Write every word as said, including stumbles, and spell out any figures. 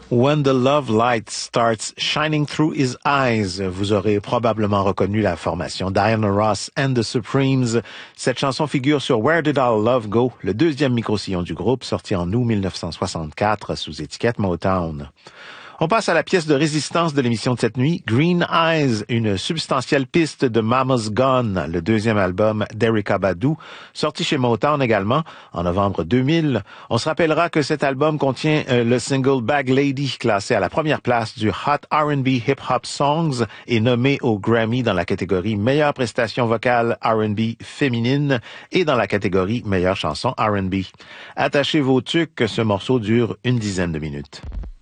When the Love Light Starts Shining Through His Eyes. Vous aurez probablement reconnu la formation Diana Ross and the Supremes. Cette chanson figure sur Where Did Our Love Go, le deuxième micro-sillon du groupe, sorti en août mille neuf cent soixante-quatre sous étiquette Motown. On passe à la pièce de résistance de l'émission de cette nuit, Green Eyes, une substantielle piste de Mama's Gone, le deuxième album d'Erykah Badu, sorti chez Motown également en novembre deux mille. On se rappellera que cet album contient euh, le single Bag Lady, classé à la première place du Hot R and B Hip Hop Songs et nommé au Grammy dans la catégorie meilleure prestation vocale R and B féminine et dans la catégorie meilleure chanson R and B. Attachez vos tuques, ce morceau dure une dizaine de minutes.